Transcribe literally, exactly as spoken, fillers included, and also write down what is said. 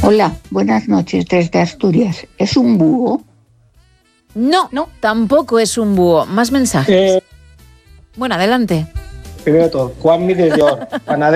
Hola, buenas noches desde Asturias. ¿Es un búho? No, no, tampoco es un búho. Más mensajes. Eh, Bueno, adelante. primero de todo, Juanmi desde Or, panadero.